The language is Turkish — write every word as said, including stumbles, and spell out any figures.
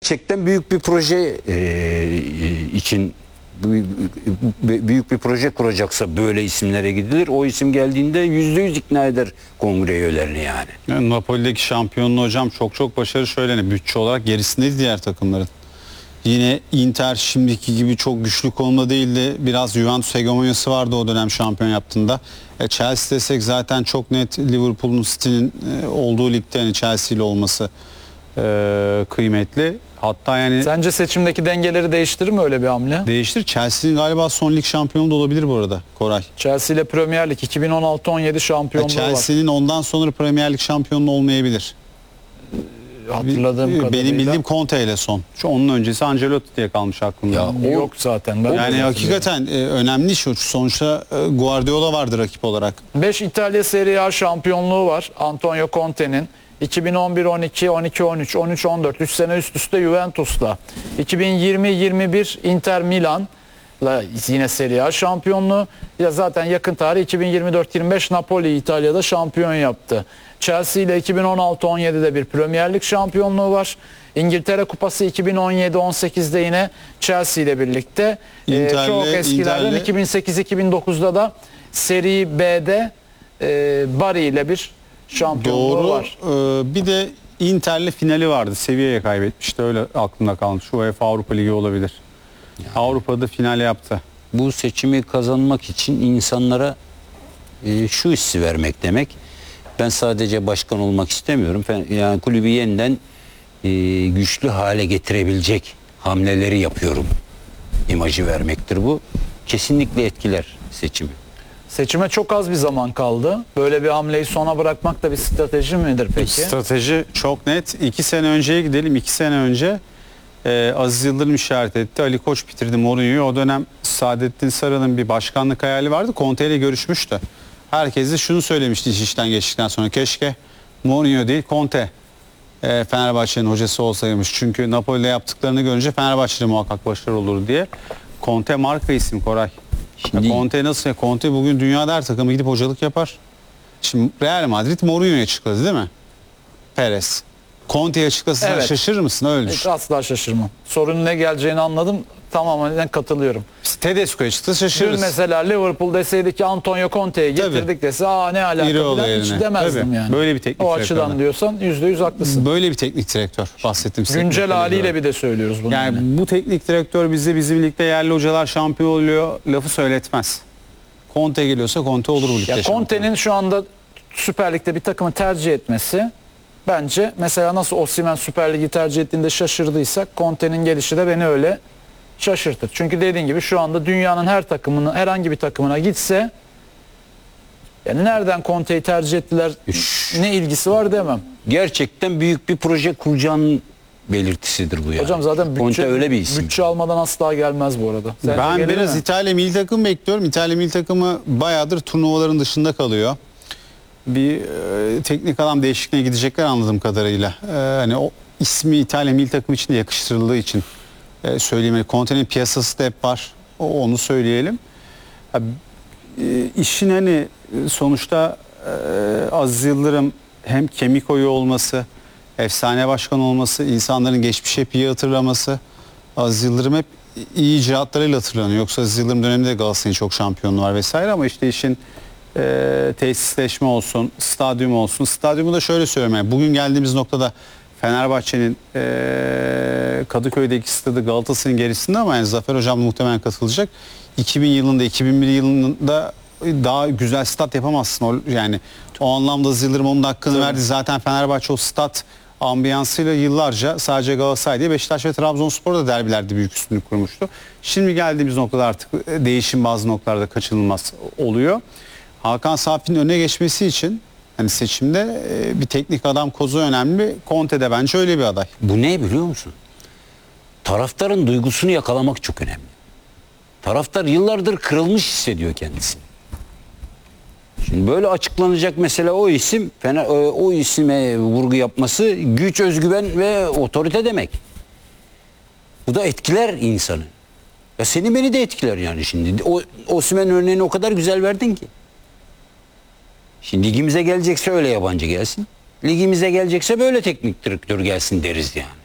gerçekten büyük bir proje e, için büyük bir proje kuracaksa böyle isimlere gidilir. O isim geldiğinde yüzde yüz ikna eder kongre üyelerini yani. yani Napoli'deki şampiyonluğu hocam çok çok başarı şöyle, bütçe olarak gerisindeydi diğer takımların. Yine Inter şimdiki gibi çok güçlü konumda değildi. Biraz Juventus hegemonyası vardı o dönem şampiyon yaptığında. E Chelsea desek zaten çok net Liverpool'un, City'nin e, olduğu ligde yani Chelsea ile olması e, kıymetli. Hatta yani Sence seçimdeki dengeleri değiştirir mi öyle bir hamle? değiştir. Chelsea'nin galiba son lig şampiyonu da olabilir bu arada Koray. Chelsea ile Premier Lig iki bin on altı on yedi şampiyonluğu E Chelsea'nin ondan sonra Premier Lig şampiyonu olmayabilir. var. Hatırladığım Benim kadarıyla. bildiğim Conte ile son. Şu onun öncesi Ancelotti diye kalmış aklımda. Ya, o, yok zaten. Ben yani hakikaten e, önemli iş o. Sonuçta e, Guardiola vardı rakip olarak. beş İtalya Serie A şampiyonluğu var Antonio Conte'nin. iki bin on bir on iki, on iki on üç, on üç on dört üç sene üst üste Juventus'la. iki bin yirmi yirmi bir Inter Milan'la yine Serie A şampiyonluğu. Ya zaten yakın tarih iki bin yirmi dört yirmi beş Napoli İtalya'da şampiyon yaptı. Chelsea ile iki bin on altı on yedide bir Premier Lig şampiyonluğu var. İngiltere Kupası iki bin on yedi on sekizde yine Chelsea ile birlikte. Ee, çok eskilerden iki bin sekiz iki bin dokuzda da Serie B'de e, Bari ile bir şampiyonluğu Doğru. var. Ee, bir de Inter'le finali vardı. Sevilla'ya kaybetmişti. Öyle aklımda kalmış. UEFA Avrupa Ligi olabilir. Yani. Avrupa'da final yaptı. Bu seçimi kazanmak için insanlara e, şu hissi vermek demek. Ben sadece başkan olmak istemiyorum. Yani kulübü yeniden e, güçlü hale getirebilecek hamleleri yapıyorum imajı vermektir bu. Kesinlikle etkiler seçimi. Seçime çok az bir zaman kaldı. Böyle bir hamleyi sona bırakmak da bir strateji midir peki? Strateji çok net. İki sene önceye gidelim. İki sene önce e, Aziz Yıldırım işaret etti. Ali Koç bitirdi Mourinho'yu. O dönem Saadettin Saran'ın bir başkanlık hayali vardı. Conte ile görüşmüştü. Herkes de şunu söylemişti iş işten geçtikten sonra. Keşke Mourinho değil Conte e, Fenerbahçe'nin hocası olsaymış. Çünkü Napoli'de yaptıklarını görünce Fenerbahçe'de muhakkak başarılı olur diye. Conte marka isim Koray. Şimdi Conte nasıl? Conte bugün dünyada her takıma gidip hocalık yapar. Şimdi Real Madrid Mourinho'ya açıkladı değil mi? Perez. Conte'ye açıklasa evet. Şaşırır mısın? Öyle düşün. Asla şaşırmam. Sorunun ne geleceğini anladım. Tamamen katılıyorum. Tedesco'ya çıktı şaşırırız. Dün mesela Liverpool deseydi ki Antonio Conte'yi getirdik Tabii. dese aa ne alaka falan hiç demezdim Tabii. yani. Böyle bir teknik o açıdan direktörden. diyorsan yüzde yüz haklısın. Böyle bir teknik direktör bahsettiğim. Güncel haliyle bir de söylüyoruz bunu. Yani yine. Bu teknik direktör bize bizim ligde yerli hocalar şampiyon oluyor lafı söyletmez. Conte geliyorsa Conte olur bu ligde. Ya Conte'nin şu anda Süper Lig'de bir takımı tercih etmesi bence mesela nasıl Osimhen Süper Lig'i tercih ettiğinde şaşırdıysak Conte'nin gelişi de beni öyle şaşırtır. Çünkü dediğin gibi şu anda dünyanın her takımına, herhangi bir takımına gitse yani nereden Conte'yi tercih ettiler, ne ilgisi var demem. Gerçekten büyük bir proje kuracağının belirtisidir bu yani. Hocam zaten bütçe, öyle bir isim. bütçe almadan asla gelmez bu arada. Sence ben biraz mi? İtalya milli takım bekliyorum. İtalya milli takımı bayağıdır turnuvaların dışında kalıyor. Bir e, teknik adam değişikliğine gidecekler anladığım kadarıyla. E, hani o ismi İtalya milli takım için de yakıştırıldığı için e, söyleyeyim. Yani Conte'nin piyasası da hep var. O, onu söyleyelim. Ya, e, işin hani sonuçta e, Aziz Yıldırım hem kemik oyu olması, efsane başkan olması, insanların geçmişe hep iyi hatırlaması. Aziz Yıldırım hep iyi icraatlarıyla hatırlanıyor. Yoksa Aziz Yıldırım döneminde de Galatasaray'ın çok şampiyonluğu var vesaire ama işte işin e, tesisleşme olsun, stadyum olsun. Stadyumu da şöyle söyleyeyim. Yani bugün geldiğimiz noktada Fenerbahçe'nin e, Kadıköy'deki stadı Galatasaray'ın gerisinde ama yani Zafer Hocam muhtemelen katılacak. iki bin yılında, iki bin bir yılında daha güzel stat yapamazsın. O, yani o anlamda Aziz Yıldırım onun da hakkını Tabii. verdi. Zaten Fenerbahçe o stat ambiyansıyla yıllarca sadece Galatasaray değil Beşiktaş ve Trabzonspor'da derbilerde büyük üstünlük kurmuştu. Şimdi geldiğimiz noktada artık değişim bazı noktalarda kaçınılmaz oluyor. Hakan Safi'nin öne geçmesi için hani seçimde bir teknik adam kozu önemli. Conte de bence öyle bir aday. Bu ne biliyor musun? Taraftarın duygusunu yakalamak çok önemli. Taraftar yıllardır kırılmış hissediyor kendisini. Şimdi böyle açıklanacak mesela o isim, o isime vurgu yapması güç, özgüven ve otorite demek. Bu da etkiler insanı. Ya seni beni de etkiler yani şimdi. O Osimhen örneğini o kadar güzel verdin ki. Şimdi ligimize gelecekse öyle yabancı gelsin. Ligimize gelecekse böyle teknik direktör gelsin deriz yani.